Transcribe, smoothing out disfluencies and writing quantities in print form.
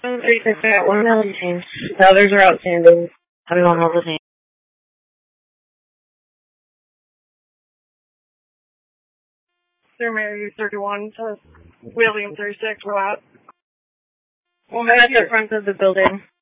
36, I got one melody change. The others are outstanding. Everyone knows the same. Sir Mary 31 to William 36, go out. I'm at the front of the building.